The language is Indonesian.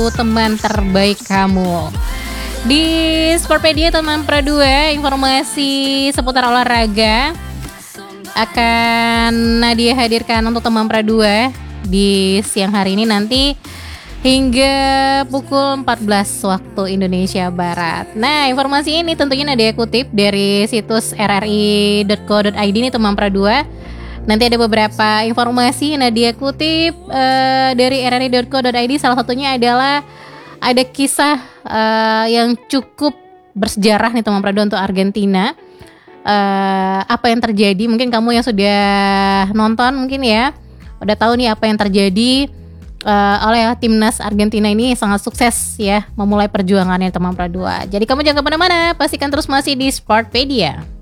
teman terbaik kamu. Di Sportpedia teman Pro 2, informasi seputar olahraga akan Nadia hadirkan untuk teman Pro 2 di siang hari ini nanti hingga pukul 14 waktu Indonesia Barat. Nah, informasi ini tentunya Nadia kutip dari situs rri.co.id nih teman Pro 2. Nanti ada beberapa informasi yang Nadia kutip dari rri.co.id. Salah satunya adalah ada kisah yang cukup bersejarah nih teman Pro 2 untuk Argentina. Apa yang terjadi? Mungkin kamu yang sudah nonton mungkin ya udah tahu nih apa yang terjadi oleh timnas Argentina ini sangat sukses ya memulai perjuangannya teman Pro 2. Jadi kamu jangan kemana-mana, pastikan terus masih di Sportpedia.